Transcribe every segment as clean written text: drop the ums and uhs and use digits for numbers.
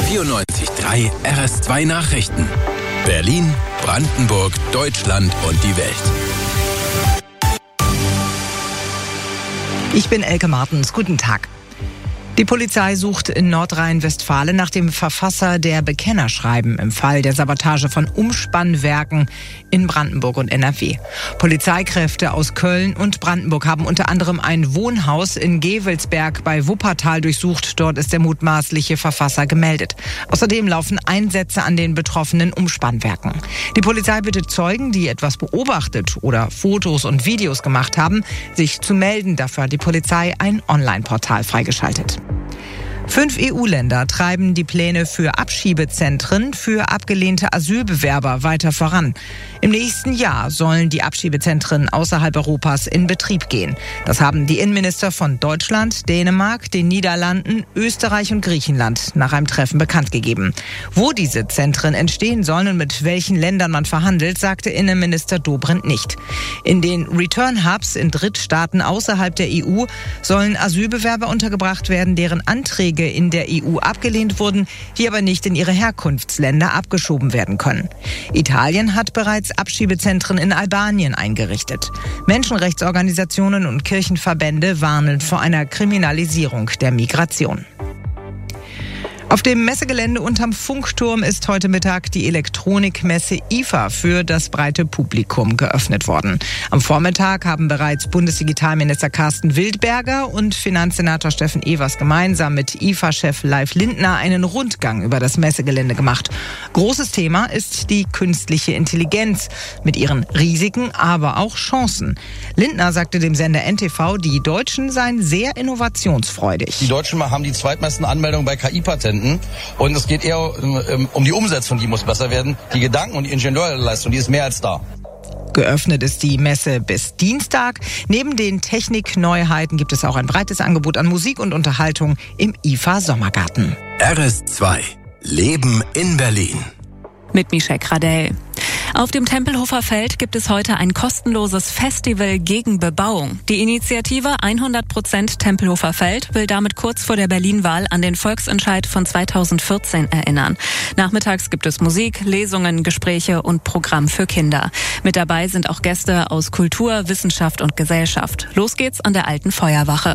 94.3 RS2 Nachrichten. Berlin, Brandenburg, Deutschland und die Welt. Ich bin Elke Martens. Guten Tag. Die Polizei sucht in Nordrhein-Westfalen nach dem Verfasser der Bekennerschreiben im Fall der Sabotage von Umspannwerken in Brandenburg und NRW. Polizeikräfte aus Köln und Brandenburg haben unter anderem ein Wohnhaus in Gevelsberg bei Wuppertal durchsucht. Dort ist der mutmaßliche Verfasser gemeldet. Außerdem laufen Einsätze an den betroffenen Umspannwerken. Die Polizei bittet Zeugen, die etwas beobachtet oder Fotos und Videos gemacht haben, sich zu melden. Dafür hat die Polizei ein Online-Portal freigeschaltet. 5 EU-Länder treiben die Pläne für Abschiebezentren für abgelehnte Asylbewerber weiter voran. Im nächsten Jahr sollen die Abschiebezentren außerhalb Europas in Betrieb gehen. Das haben die Innenminister von Deutschland, Dänemark, den Niederlanden, Österreich und Griechenland nach einem Treffen bekannt gegeben. Wo diese Zentren entstehen sollen und mit welchen Ländern man verhandelt, sagte Innenminister Dobrindt nicht. In den Return-Hubs in Drittstaaten außerhalb der EU sollen Asylbewerber untergebracht werden, deren Anträge in der EU abgelehnt wurden, die aber nicht in ihre Herkunftsländer abgeschoben werden können. Italien hat bereits Abschiebezentren in Albanien eingerichtet. Menschenrechtsorganisationen und Kirchenverbände warnen vor einer Kriminalisierung der Migration. Auf dem Messegelände unterm Funkturm ist heute Mittag die Elektronikmesse IFA für das breite Publikum geöffnet worden. Am Vormittag haben bereits Bundesdigitalminister Carsten Wildberger und Finanzsenator Steffen Evers gemeinsam mit IFA-Chef Leif Lindner einen Rundgang über das Messegelände gemacht. Großes Thema ist die künstliche Intelligenz mit ihren Risiken, aber auch Chancen. Lindner sagte dem Sender NTV, die Deutschen seien sehr innovationsfreudig. Die Deutschen haben die zweitmeisten Anmeldungen bei KI-Patenten. Und es geht eher um die Umsetzung, die muss besser werden. Die Gedanken und die Ingenieurleistung, die ist mehr als da. Geöffnet ist die Messe bis Dienstag. Neben den Technikneuheiten gibt es auch ein breites Angebot an Musik und Unterhaltung im IFA Sommergarten. RS2 Leben in Berlin. Mit Michelle Gradell. Auf dem Tempelhofer Feld gibt es heute ein kostenloses Festival gegen Bebauung. Die Initiative 100% Tempelhofer Feld will damit kurz vor der Berlin-Wahl an den Volksentscheid von 2014 erinnern. Nachmittags gibt es Musik, Lesungen, Gespräche und Programm für Kinder. Mit dabei sind auch Gäste aus Kultur, Wissenschaft und Gesellschaft. Los geht's an der Alten Feuerwache.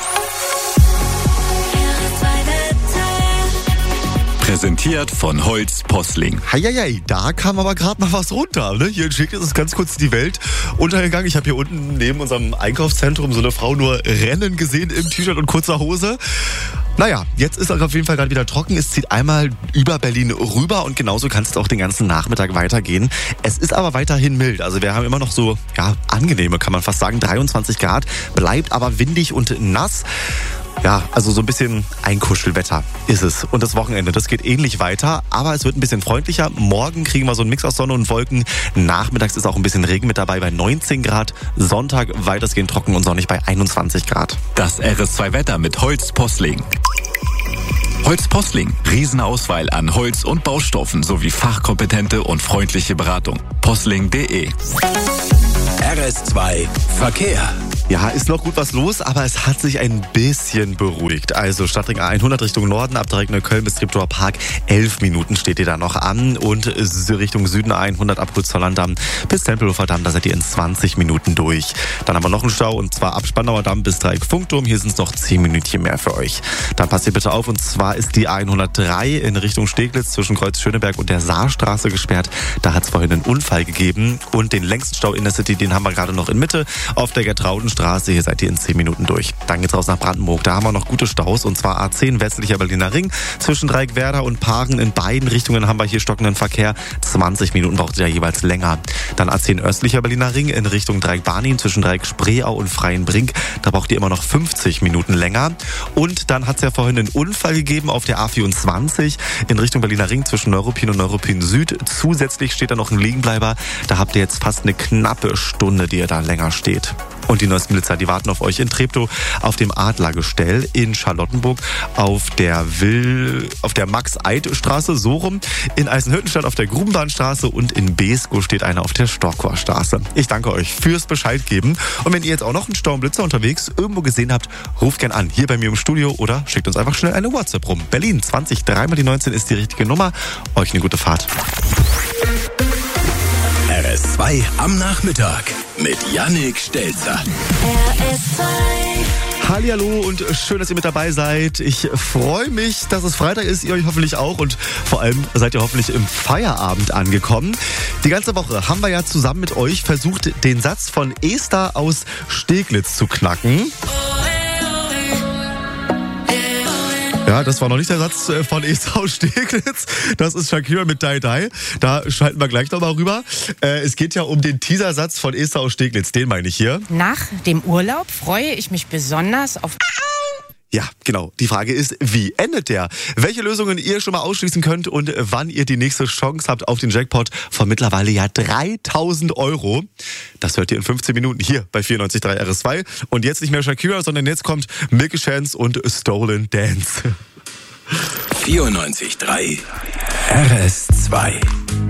Präsentiert von Holz Posling. Heieiei, da kam aber gerade noch was runter. Ne? Hier in Schickes ist ganz kurz die Welt untergegangen. Ich habe hier unten neben unserem Einkaufszentrum so eine Frau nur rennen gesehen im T-Shirt und kurzer Hose. Naja, jetzt ist es auf jeden Fall gerade wieder trocken. Es zieht einmal über Berlin rüber und genauso kann es auch den ganzen Nachmittag weitergehen. Es ist aber weiterhin mild. Also wir haben immer noch so, angenehme, kann man fast sagen, 23 Grad. Bleibt aber windig und nass. Ja, also so ein bisschen Einkuschelwetter ist es. Und das Wochenende, das geht ähnlich weiter, aber es wird ein bisschen freundlicher. Morgen kriegen wir so einen Mix aus Sonne und Wolken. Nachmittags ist auch ein bisschen Regen mit dabei bei 19 Grad. Sonntag weitestgehend trocken und sonnig bei 21 Grad. Das RS2-Wetter mit Holz Posling. Holz Posling. Riesenauswahl an Holz- und Baustoffen sowie fachkompetente und freundliche Beratung. Posling.de. RS2 Verkehr. Ja, ist noch gut was los, aber es hat sich ein bisschen beruhigt. Also Stadtring A100 Richtung Norden, ab direkt Neukölln bis Treptower Park, 11 Minuten steht ihr da noch an. Und Richtung Süden A100 ab Holzzollerndamm bis Tempelhofer Damm, da seid ihr in 20 Minuten durch. Dann haben wir noch einen Stau und zwar ab Spandauer Damm bis Dreieck Funkturm. Hier sind es noch 10 Minütchen mehr für euch. Dann passt ihr bitte auf, und zwar ist die A103 in Richtung Steglitz zwischen Kreuz Schöneberg und der Saarstraße gesperrt. Da hat es vorhin einen Unfall gegeben und den längsten Stau in der City, den haben wir gerade noch in Mitte auf der Gertraudenstraße. Hier seid ihr in 10 Minuten durch. Dann geht's raus nach Brandenburg. Da haben wir noch gute Staus, und zwar A10 westlicher Berliner Ring zwischen Dreieckwerder und Paaren. In beiden Richtungen haben wir hier stockenden Verkehr. 20 Minuten braucht ihr ja jeweils länger. Dann A10 östlicher Berliner Ring in Richtung Dreieck-Barnim zwischen Dreieck-Spreeau und Freienbrink. Da braucht ihr immer noch 50 Minuten länger. Und dann hat es ja vorhin einen Unfall gegeben auf der A24 in Richtung Berliner Ring zwischen Neuruppin und Neuruppin Süd. Zusätzlich steht da noch ein Liegenbleiber. Da habt ihr jetzt fast eine knappe Stunde, die ihr da länger steht. Und die neuesten Blitzer, die warten auf euch in Treptow auf dem Adlergestell, in Charlottenburg auf der Max-Eid-Straße, so rum, in Eisenhüttenstadt auf der Grubenbahnstraße und in Beeskow steht einer auf der Storkowerstraße. Ich danke euch fürs Bescheid geben. Und wenn ihr jetzt auch noch einen Sturmblitzer unterwegs irgendwo gesehen habt, ruft gern an, hier bei mir im Studio oder schickt uns einfach schnell eine WhatsApp rum. Berlin 20 3 mal die 19 ist die richtige Nummer. Euch eine gute Fahrt. RS2 am Nachmittag mit Yannick Stelzer. Hallihallo und schön, dass ihr mit dabei seid. Ich freue mich, dass es Freitag ist, ihr euch hoffentlich auch und vor allem seid ihr hoffentlich im Feierabend angekommen. Die ganze Woche haben wir ja zusammen mit euch versucht, den Satz von Esther aus Steglitz zu knacken. Ja, das war noch nicht der Satz von Esther aus Steglitz. Das ist Shakira mit Die Die. Da schalten wir gleich nochmal rüber. Es geht ja um den Teasersatz von Esther aus Steglitz. Den meine ich hier. Nach dem Urlaub freue ich mich besonders auf... Ja, genau. Die Frage ist, wie endet der? Welche Lösungen ihr schon mal ausschließen könnt und wann ihr die nächste Chance habt auf den Jackpot von mittlerweile ja 3.000 €. Das hört ihr in 15 Minuten hier bei 94.3 RS2. Und jetzt nicht mehr Shakira, sondern jetzt kommt Milky Chance und Stolen Dance. 94.3 RS2.